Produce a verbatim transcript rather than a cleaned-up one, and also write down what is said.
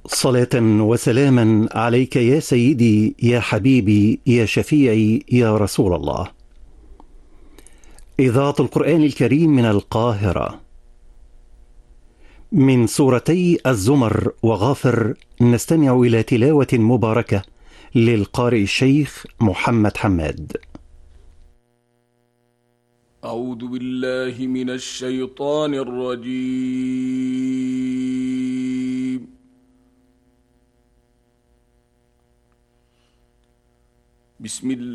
صلاة وسلاما عليك يا سيدي يا حبيبي يا شفيعي يا رسول الله. إذاعة القرآن الكريم من القاهرة، من سورتي الزمر وغافر نستمع إلى تلاوة مباركة للقارئ الشيخ محمد حماد. أعوذ بالله من الشيطان الرجيم. بسم الله